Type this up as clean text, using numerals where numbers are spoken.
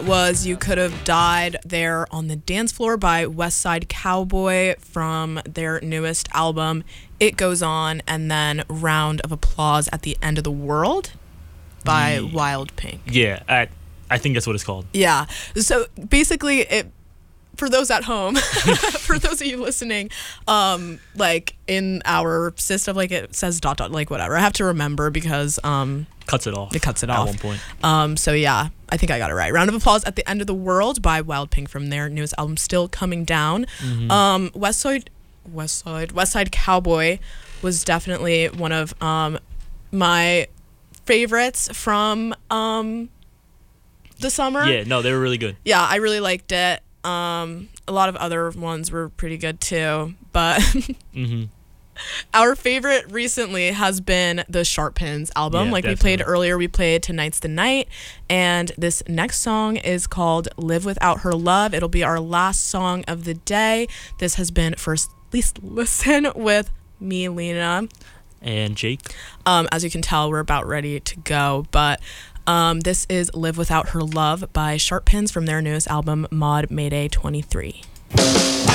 was You Could Have Died There on the Dance Floor by West Side Cowboy from their newest album, It Goes On, and then Round of Applause at the End of the World by Wild Pink. Yeah, I think that's what it's called. Yeah. So basically, for those at home, for those of you listening, like in our system, like it says ... like whatever. I have to remember because Cuts it off. it cuts it at off one point. So yeah, I think I got it right. Round of Applause at the End of the World by Wild Pink from their newest album, Still Coming Down. West Side Cowboy was definitely one of my favorites from the summer. Yeah, no, they were really good. Yeah, I really liked it. A lot of other ones were pretty good too, but our favorite recently has been the Sharp Pins album. Yeah, like definitely. we played earlier, we played Tonight's the Night, and this next song is called Live Without Her Love. It'll be our last song of the day. This has been First Least Listen with me, Lena. And Jake. As you can tell, we're about ready to go, but this is Live Without Her Love by Sharp Pins from their newest album, Mod Mayday 23.